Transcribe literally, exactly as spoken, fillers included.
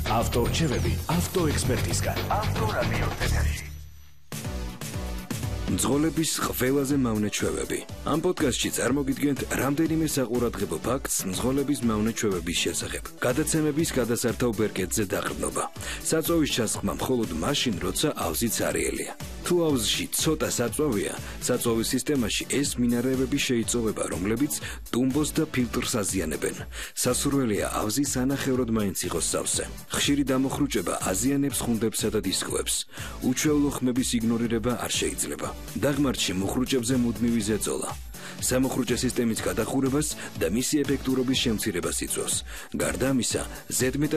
ავტორჩევები ავტოექსპერტისგან. ავტორადიო ეთერში. მძღოლების ყველაზე მავნე ჩვევები. ამ პოდკასტში წარმოგიდგენთ რამდენიმე საყურადღებო ფაქტს მძღოლების მავნე ჩვევების შესახებ. გადაცემების გადასართავ ბერკეტზე დაყრდნობა. საწვავის ჩასხმა მხოლოდ მაშინ, როცა ავზიც არეელია. თუ ავზში ცოტა საწვავია, საწვავის სისტემაში ეს მინარევები შეიწოვება, რომლებიც ტუმბოს და ფილტრს აზიანებენ. სასურველია ავზის ანახევროდ მაინც იყოს სავსე. ხშირი დამოხრუჭება აზიანებს ხუნდებსა და დისკოებს. უჩვეულო ხმების იგნორირება არ შეიძლება. დაღმართში მოხრუჭებზე მუდმივი ზეწოლა. სამოხრუჭე სისტემის გადახურებას და მისი ეფექტურობის შემცირებას იწვევს. გარდა ამისა, ზედმეტად